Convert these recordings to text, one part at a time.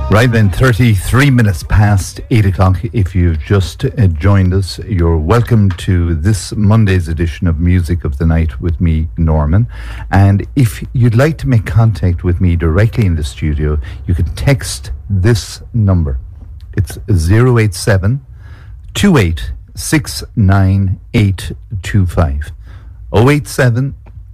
Right then, 33 minutes past 8 o'clock. If you've just joined us, you're welcome to this Monday's edition of Music of the Night with me, Norman. And if you'd like to make contact with me directly in the studio, you can text this number. It's 087 2869 825. 087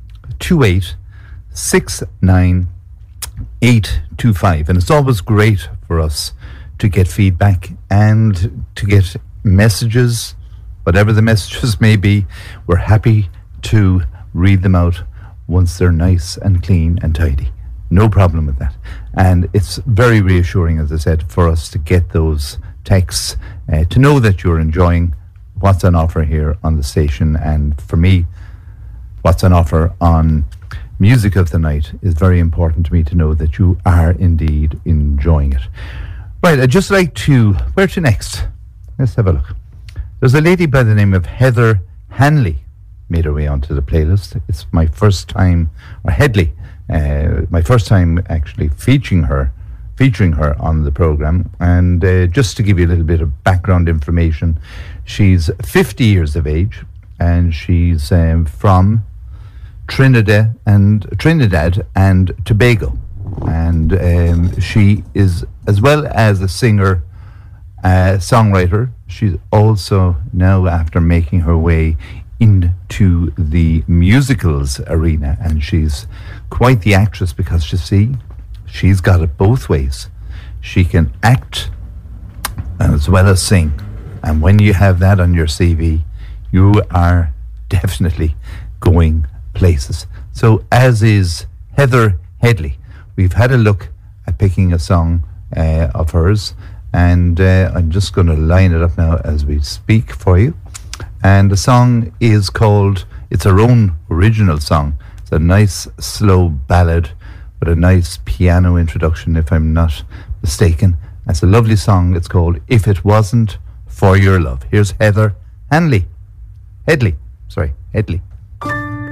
2869 825. And it's always great for us to get feedback and to get messages, whatever the messages may be. We're happy to read them out once they're nice and clean and tidy. No problem with that. And it's very reassuring, as I said, for us to get those texts, to know that you're enjoying what's on offer here on the station. And for me, what's on offer on Music of the Night is very important to me, to know that you are indeed enjoying it. Right, I'd just like to... Where to next? Let's have a look. There's a lady by the name of Heather Hanley made her way onto the playlist. It's my first time, or Headley, my first time actually featuring her on the program. And just to give you a little bit of background information, she's 50 years of age, and she's from Trinidad and Tobago, and she is, as well as a singer, songwriter, she's also now, after making her way into the musicals arena, and she's quite the actress, because you see, she's got it both ways. She can act as well as sing, and when you have that on your CV, you are definitely going places. So, as is Heather Headley, we've had a look at picking a song of hers, and I'm just going to line it up now as we speak for you. And the song is called, it's her own original song. It's a nice slow ballad with a nice piano introduction, if I'm not mistaken. It's a lovely song. It's called If It Wasn't For Your Love. Here's Heather Headley.